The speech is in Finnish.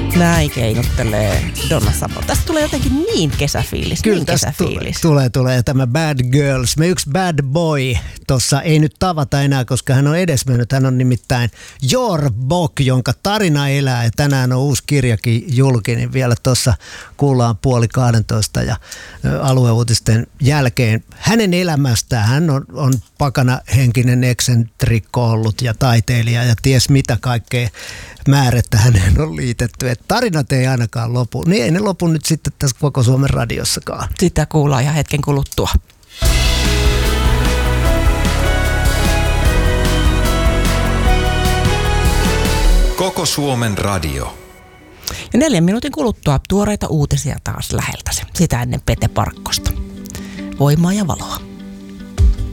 Näin keinuttelee Donna Summer. Tästä tulee jotenkin niin kesäfiilis. Kyllä niin tästä kesäfiilis. tulee tämä Bad Girls. Me yksi bad boy tuossa ei nyt tavata enää, koska hän on edesmennyt. Hän on nimittäin Jor Bok, jonka tarina elää ja tänään on uusi kirjakin julkinen. Vielä tuossa kuullaan 11:30 ja alueuutisten jälkeen. Hänen elämästään hän on pakanahenkinen eksentrikko ollut ja taiteilija ja ties mitä kaikkea määrettä häneen on liitetty. Et tarinat ei ainakaan lopu. Niin ei ne lopu nyt sitten tässä koko Suomen radiossakaan. Sitä kuullaan ihan hetken kuluttua. Koko Suomen radio. Ja 4 minuutin kuluttua tuoreita uutisia taas läheltäsi. Sitä ennen Pete Parkkosta. Voimaa ja valoa.